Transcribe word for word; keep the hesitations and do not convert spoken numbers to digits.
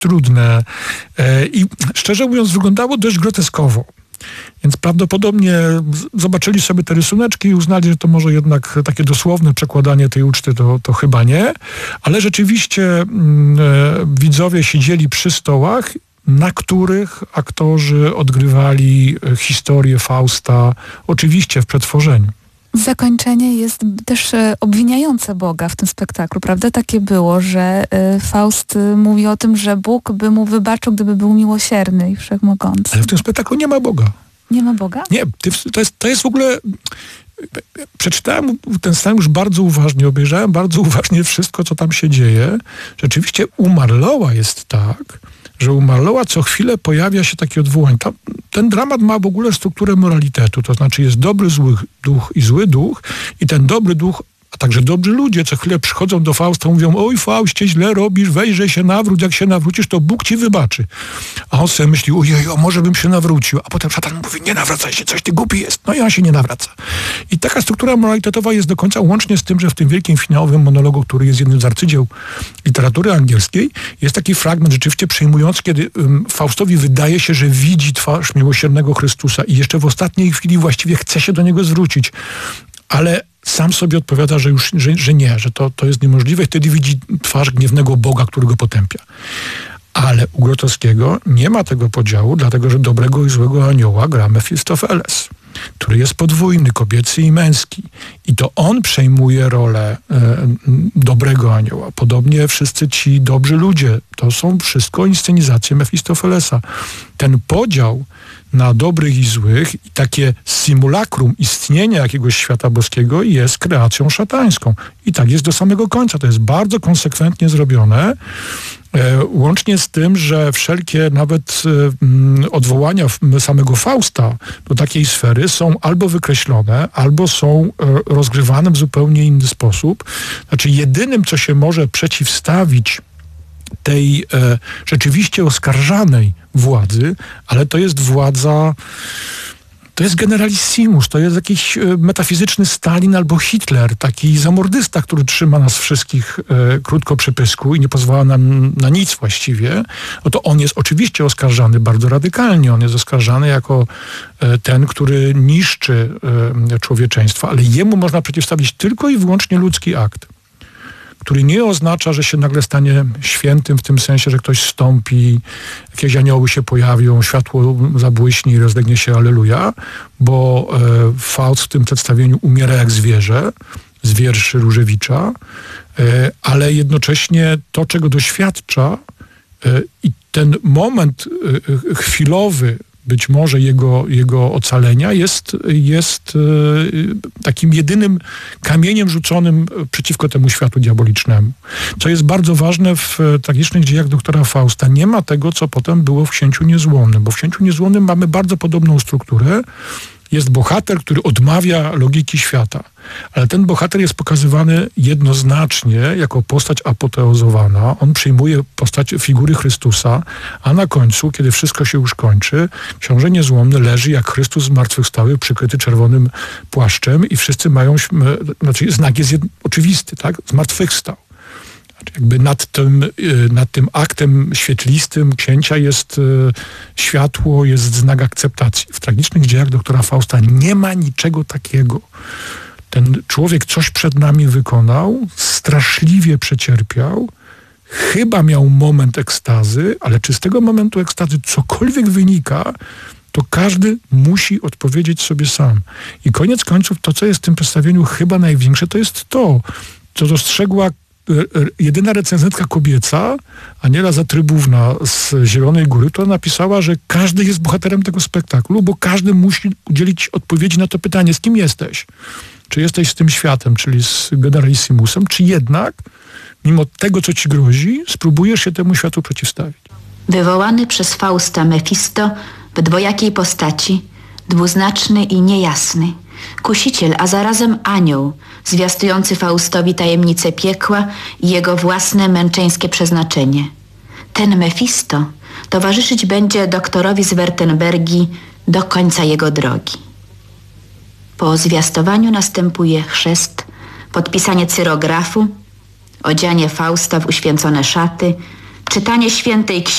trudne i szczerze mówiąc wyglądało dość groteskowo. Więc prawdopodobnie zobaczyli sobie te rysuneczki i uznali, że to może jednak takie dosłowne przekładanie tej uczty to, to chyba nie. Ale rzeczywiście mm, widzowie siedzieli przy stołach, na których aktorzy odgrywali historię Fausta, oczywiście w przetworzeniu. Zakończenie jest też obwiniające Boga w tym spektaklu, prawda? Takie było, że Faust mówi o tym, że Bóg by mu wybaczył, gdyby był miłosierny i wszechmogący. Ale w tym spektaklu nie ma Boga. Nie ma Boga? Nie, to jest, to jest w ogóle... Przeczytałem ten scenariusz bardzo uważnie, obejrzałem bardzo uważnie wszystko, co tam się dzieje. Rzeczywiście u Marlowa jest tak, że u Marlowa co chwilę pojawia się takie odwołanie. Tam, ten dramat ma w ogóle strukturę moralitetu, to znaczy jest dobry zły duch i zły duch i ten dobry duch, a także dobrzy ludzie co chwilę przychodzą do Fausta i mówią: oj Faustie, źle robisz, weźże się nawróć, jak się nawrócisz, to Bóg ci wybaczy. A on sobie myśli: ojej, o może bym się nawrócił. A potem szatan mówi: nie nawracaj się, coś ty głupi jest. No i on się nie nawraca. I taka struktura moralitetowa jest do końca, łącznie z tym, że w tym wielkim finałowym monologu, który jest jednym z arcydzieł literatury angielskiej, jest taki fragment rzeczywiście przejmujący, kiedy um, Faustowi wydaje się, że widzi twarz miłosiernego Chrystusa i jeszcze w ostatniej chwili właściwie chce się do niego zwrócić. Ale sam sobie odpowiada, że już że, że nie, że to, to jest niemożliwe. Wtedy widzi twarz gniewnego Boga, który go potępia. Ale u Grotowskiego nie ma tego podziału, dlatego że dobrego i złego anioła gra Mefistofeles, który jest podwójny, kobiecy i męski. I to on przejmuje rolę e, dobrego anioła. Podobnie wszyscy ci dobrzy ludzie. To są wszystko inscenizacje Mefistofelesa. Ten podział na dobrych i złych i takie simulakrum istnienia jakiegoś świata boskiego jest kreacją szatańską. I tak jest do samego końca. To jest bardzo konsekwentnie zrobione. E, łącznie z tym, że wszelkie nawet e, odwołania samego Fausta do takiej sfery są albo wykreślone, albo są e, rozgrywane w zupełnie inny sposób. Znaczy jedynym, co się może przeciwstawić tej e, rzeczywiście oskarżanej władzy, ale to jest władza, to jest generalissimus, to jest jakiś e, metafizyczny Stalin albo Hitler, taki zamordysta, który trzyma nas wszystkich e, krótko przy pysku i nie pozwala nam na nic właściwie. No to on jest oczywiście oskarżany bardzo radykalnie, on jest oskarżany jako e, ten, który niszczy e, człowieczeństwo, ale jemu można przeciwstawić tylko i wyłącznie ludzki akt, który nie oznacza, że się nagle stanie świętym w tym sensie, że ktoś stąpi, jakieś anioły się pojawią, światło zabłyśnie i rozlegnie się alleluja, bo e, Faust w tym przedstawieniu umiera jak zwierzę, z wierszy Różewicza, e, ale jednocześnie to, czego doświadcza e, i ten moment e, chwilowy, być może jego, jego ocalenia jest, jest e, takim jedynym kamieniem rzuconym przeciwko temu światu diabolicznemu. Co jest bardzo ważne w tragicznych dziejach doktora Fausta. Nie ma tego, co potem było w Księciu Niezłomnym, bo w Księciu Niezłomnym mamy bardzo podobną strukturę. Jest bohater, który odmawia logiki świata. Ale ten bohater jest pokazywany jednoznacznie jako postać apoteozowana. On przyjmuje postać figury Chrystusa, a na końcu, kiedy wszystko się już kończy, książę Niezłomny leży jak Chrystus zmartwychwstały, przykryty czerwonym płaszczem i wszyscy mają, znaczy znak jest jed, oczywisty, tak? Zmartwychwstał. Jakby nad tym, nad tym aktem świetlistym księcia jest światło, jest znak akceptacji. W tragicznych dziejach doktora Fausta nie ma niczego takiego. Ten człowiek coś przed nami wykonał, straszliwie przecierpiał, chyba miał moment ekstazy, ale czy z tego momentu ekstazy cokolwiek wynika, to każdy musi odpowiedzieć sobie sam. I koniec końców to, co jest w tym przedstawieniu chyba największe, to jest to, co dostrzegła jedyna recenzentka kobieca, Aniela Zatrybówna z Zielonej Góry, która napisała, że każdy jest bohaterem tego spektaklu, bo każdy musi udzielić odpowiedzi na to pytanie, z kim jesteś? Czy jesteś z tym światem, czyli z generalissimusem, czy jednak, mimo tego, co ci grozi, spróbujesz się temu światu przeciwstawić? Wywołany przez Fausta Mefisto w dwojakiej postaci, dwuznaczny i niejasny, kusiciel, a zarazem anioł, zwiastujący Faustowi tajemnicę piekła i jego własne męczeńskie przeznaczenie. Ten Mefisto towarzyszyć będzie doktorowi z Wertenbergi do końca jego drogi. Po zwiastowaniu następuje chrzest, podpisanie cyrografu, odzianie Fausta w uświęcone szaty, Czytanie świętej księgi